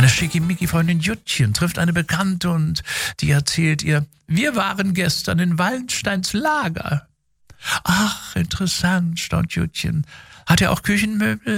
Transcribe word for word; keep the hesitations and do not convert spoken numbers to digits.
Eine Schickimicki-Freundin Juttchen trifft eine Bekannte und die erzählt ihr, wir waren gestern in Wallensteins Lager. Ach, interessant, staunt Juttchen. Hat er auch Küchenmöbel?